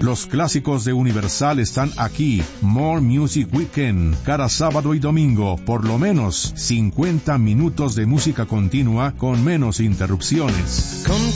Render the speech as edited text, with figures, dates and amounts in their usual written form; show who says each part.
Speaker 1: Los clásicos de Universal están aquí. More Music Weekend. Cada sábado y domingo, por lo menos 50 minutos de música continua con menos interrupciones.